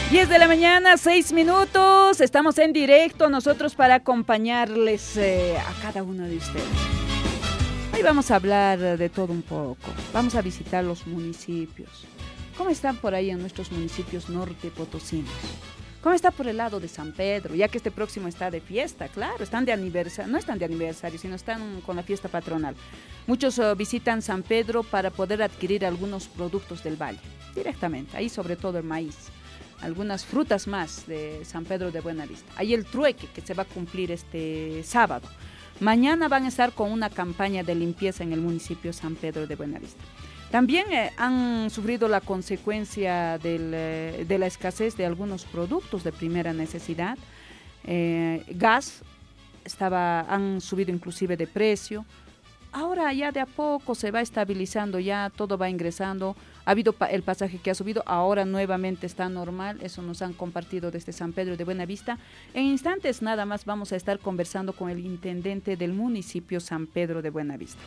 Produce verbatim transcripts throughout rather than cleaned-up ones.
diez de la mañana, seis minutos. Estamos en directo nosotros para acompañarles eh, a cada uno de ustedes. Hoy vamos a hablar de todo un poco. Vamos a visitar los municipios. ¿Cómo están por ahí en nuestros municipios norte potosinos? ¿Cómo está por el lado de San Pedro? Ya que este próximo está de fiesta, claro, están de aniversario, no están de aniversario, sino están con la fiesta patronal. Muchos uh, visitan San Pedro para poder adquirir algunos productos del valle, directamente, ahí sobre todo el maíz. Algunas frutas más de San Pedro de Buenavista. Hay el trueque que se va a cumplir este sábado. Mañana van a estar con una campaña de limpieza en el municipio San Pedro de Buenavista. También eh, han sufrido la consecuencia del, eh, de la escasez de algunos productos de primera necesidad. Eh, gas, estaba, han subido inclusive de precio. Ahora ya de a poco se va estabilizando, ya todo va ingresando. Ha habido pa- el pasaje que ha subido, ahora nuevamente está normal. Eso nos han compartido desde San Pedro de Buenavista. En instantes nada más vamos a estar conversando con el intendente del municipio San Pedro de Buenavista.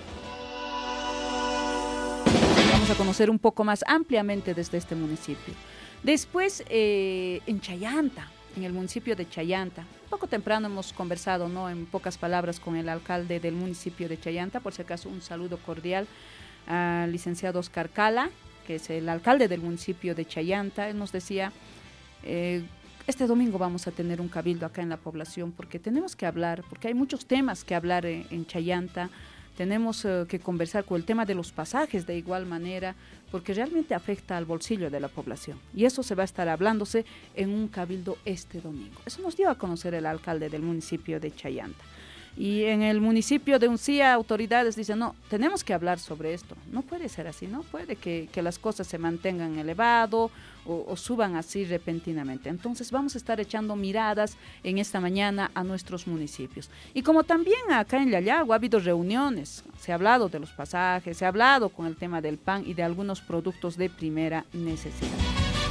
Vamos a conocer un poco más ampliamente desde este municipio. Después eh, en Chayanta, en el municipio de Chayanta. Poco temprano hemos conversado, ¿no?, en pocas palabras con el alcalde del municipio de Chayanta. Por si acaso, un saludo cordial al licenciado Oscar Cala, que es el alcalde del municipio de Chayanta. Él nos decía, eh, este domingo vamos a tener un cabildo acá en la población porque tenemos que hablar, porque hay muchos temas que hablar en, en Chayanta. Tenemos uh, que conversar con el tema de los pasajes de igual manera, porque realmente afecta al bolsillo de la población. Y eso se va a estar hablándose en un cabildo este domingo. Eso nos dio a conocer el alcalde del municipio de Chayanta. Y en el municipio de Uncía, autoridades dicen, no, tenemos que hablar sobre esto. No puede ser así, no puede que, que las cosas se mantengan elevado o, o suban así repentinamente. Entonces vamos a estar echando miradas en esta mañana a nuestros municipios. Y como también acá en Yayago ha habido reuniones, se ha hablado de los pasajes, se ha hablado con el tema del pan y de algunos productos de primera necesidad.